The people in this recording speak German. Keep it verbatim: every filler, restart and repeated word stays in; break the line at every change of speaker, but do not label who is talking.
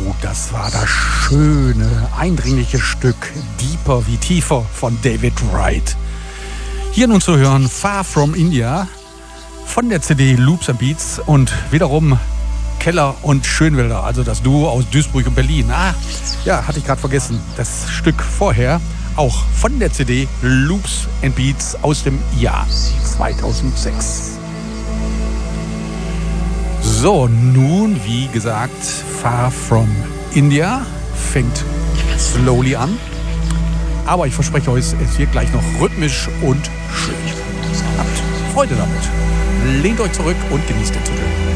Das war das schöne, eindringliche Stück Deeper wie tiefer von David Wright. Hier nun zu hören Far From India von der C D Loops and Beats und wiederum Keller und Schönwelder, also das Duo aus Duisburg und Berlin. Ah, ja, hatte ich gerade vergessen. Das Stück vorher auch von der C D Loops and Beats aus dem Jahr zweitausendsechs. So, nun, wie gesagt, Far From India fängt slowly an. Aber ich verspreche euch, es wird gleich noch rhythmisch und schön. Habt Freude damit. Lehnt euch zurück und genießt den Titel.